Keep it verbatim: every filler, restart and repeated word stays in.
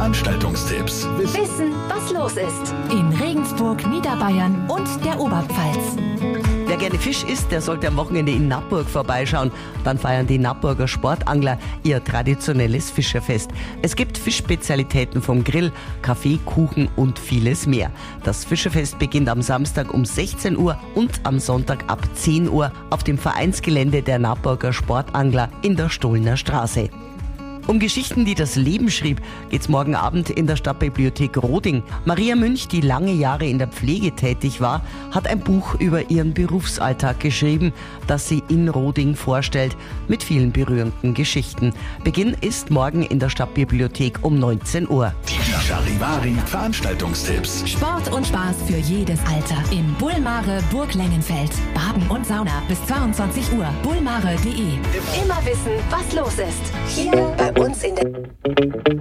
Veranstaltungstipps. Wissen, was los ist in Regensburg, Niederbayern und der Oberpfalz. Wer gerne Fisch isst, der sollte am Wochenende in Nappburg vorbeischauen. Dann feiern die Nappburger Sportangler ihr traditionelles Fischerfest. Es gibt Fischspezialitäten vom Grill, Kaffee, Kuchen und vieles mehr. Das Fischerfest beginnt am Samstag um sechzehn Uhr und am Sonntag ab zehn Uhr auf dem Vereinsgelände der Nappburger Sportangler in der Stollner Straße. Um Geschichten, die das Leben schrieb, geht's morgen Abend in der Stadtbibliothek Roding. Maria Münch, die lange Jahre in der Pflege tätig war, hat ein Buch über ihren Berufsalltag geschrieben, das sie in Roding vorstellt, mit vielen berührenden Geschichten. Beginn ist morgen in der Stadtbibliothek um neunzehn Uhr. Die Charivari Veranstaltungstipps. Sport und Spaß für jedes Alter. Im Bullmare Burg Lengenfeld. Baden und Sauna bis zweiundzwanzig Uhr. bullmare punkt de. Immer wissen, was los ist. Hier bei uns in der